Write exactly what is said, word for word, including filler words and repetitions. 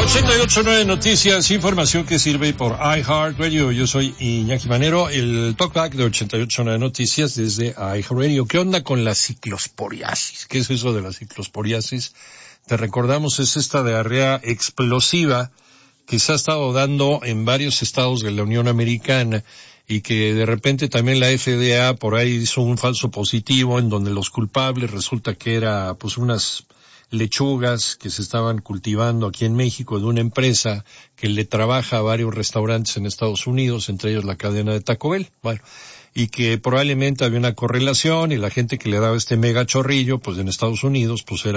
ochenta y ocho punto nueve Noticias, información que sirve por iHeartRadio. Yo soy Iñaki Manero, el talkback de ochenta y ocho punto nueve Noticias desde iHeartRadio. ¿Qué onda con la ciclosporiasis? ¿Qué es eso de la ciclosporiasis? Te recordamos, es esta diarrea explosiva que se ha estado dando en varios estados de la Unión Americana y que de repente también la F D A por ahí hizo un falso positivo en donde los culpables resulta que era pues unas lechugas que se estaban cultivando aquí en México de una empresa que le trabaja a varios restaurantes en Estados Unidos, entre ellos la cadena de Taco Bell. Bueno, y que probablemente había una correlación y la gente que le daba este mega chorrillo, pues en Estados Unidos, pues era